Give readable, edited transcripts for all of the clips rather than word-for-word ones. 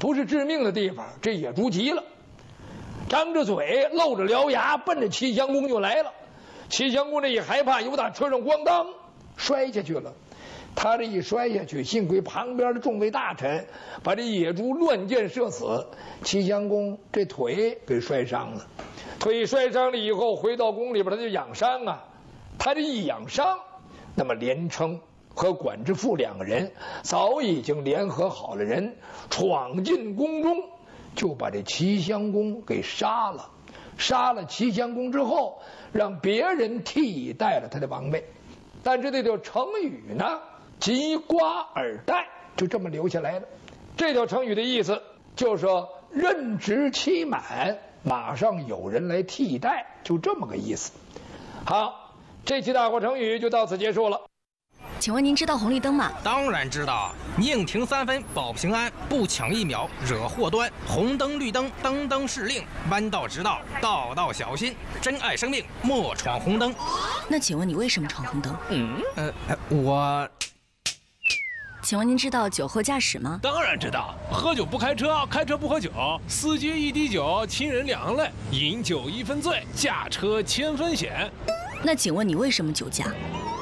不是致命的地方，这野猪急了，张着嘴，露着獠牙，奔着齐襄公就来了。齐襄公这一害怕，由打车上咣当摔下去了。他这一摔下去，幸亏旁边的众位大臣把这野猪乱箭射死，齐襄公这腿给摔伤了。腿摔伤了以后，回到宫里边他就养伤啊。他这一养伤，那么连称和管之父两个人早已经联合好了人，闯进宫中，就把这齐襄公给杀了。杀了齐襄公之后，让别人替代了他的王位。但是这条成语呢，及瓜尔待，就这么留下来的。这条成语的意思就是说任职期满，马上有人来替代，就这么个意思。好，这期大话成语就到此结束了。 请问您知道红绿灯吗？ 当然知道，宁停3分保平安，不抢1秒惹祸端。红灯绿灯灯灯是令，弯道直道道道小心。珍爱生命莫闯红灯。 那请问你为什么闯红灯？ 我。 请问您知道酒后驾驶吗？ 当然知道，喝酒不开车，开车不喝酒，司机一滴酒，亲人两行泪，饮酒1分醉，驾车1000分险。 那请问你为什么酒驾？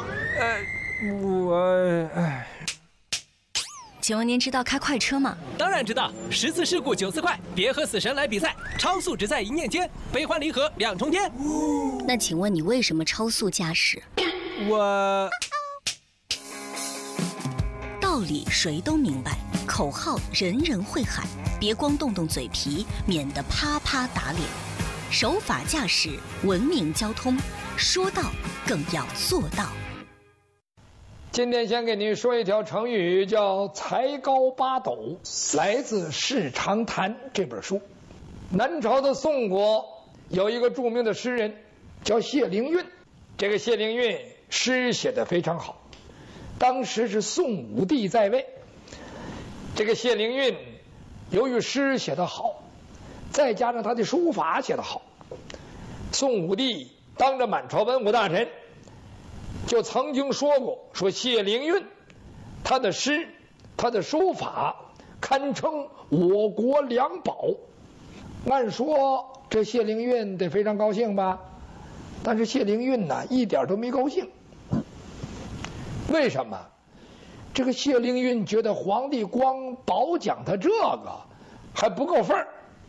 请问您知道开快车吗？ 当然知道，10次事故9次快，别和死神来比赛，超速只在一念间，悲欢离合2重天。 那请问你为什么超速驾驶？道理谁都明白，口号人人会喊，别光动动嘴皮，免得啪啪打脸。守法驾驶，文明交通，说到更要做到。 今天先给您说一条成语，叫才高八斗，来自《世长谈》这本书。南朝的宋国有一个著名的诗人叫谢灵运，这个谢灵运诗写得非常好。当时是宋武帝在位，这个谢灵运由于诗写得好，再加上他的书法写得好，宋武帝当着满朝文武大臣就曾经说过，说谢灵运他的诗他的书法堪称我国良宝。按说这谢灵运得非常高兴吧，但是谢灵运呢一点都没高兴。为什么？这个谢灵运觉得皇帝光褒奖他这个还不够份儿。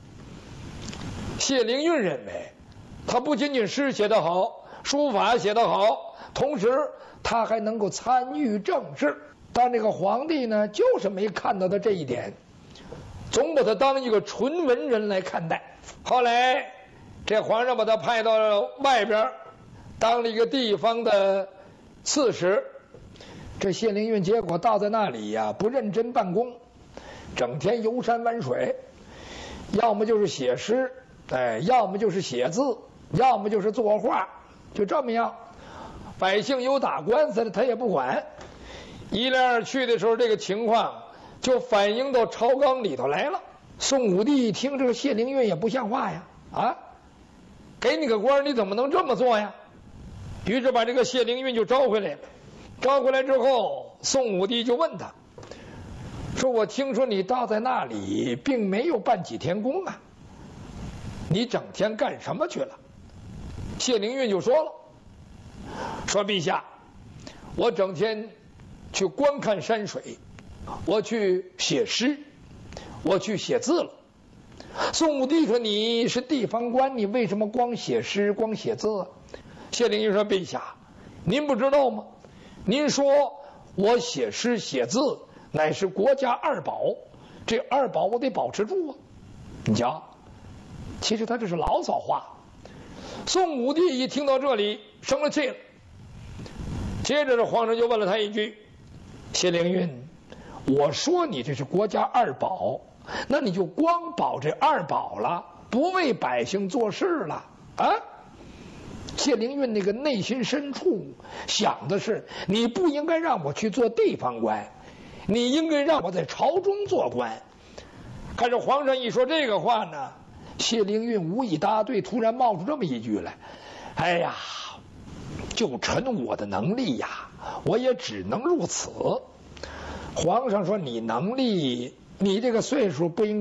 谢灵运认为他不仅仅诗写得好，书法写得好，同时他还能够参与政事。但这个皇帝呢就是没看到他这一点，总把他当一个纯文人来看待。后来这皇上把他派到外边当了一个地方的刺史。这谢灵运结果到在那里呀，不认真办公，整天游山玩水，要么就是写诗，要么就是写字，要么就是作画，就这么样。百姓有打官司的他也不管。一来二去的时候，这个情况就反映到朝纲里头来了。宋武帝一听这个谢灵运也不像话呀，给你个官你怎么能这么做呀？于是把这个谢灵运就招回来了。招回来之后，宋武帝就问他说，我听说你倒在那里并没有办几天工啊，你整天干什么去了？谢灵运就说了，说陛下，我整天去观看山水，我去写诗，我去写字了。宋武帝说，你是地方官，你为什么光写诗光写字啊？谢灵运说，陛下，您不知道吗？您说我写诗写字乃是国家2宝，这2宝我得保持住啊。你瞧，其实他这是牢骚话。宋武帝一听到这里生了气了，接着这皇上就问了他一句，谢灵运，我说你这是国家2宝，那你就光保这2宝了，不为百姓做事了啊？谢灵运那个内心深处想的是，你不应该让我去做地方官，你应该让我在朝中做官。看着皇上一说这个话呢，谢灵运无以答对，突然冒出这么一句来，哎呀，就凭我的能力呀，我也只能如此。皇上说，你能力，你这个岁数不应该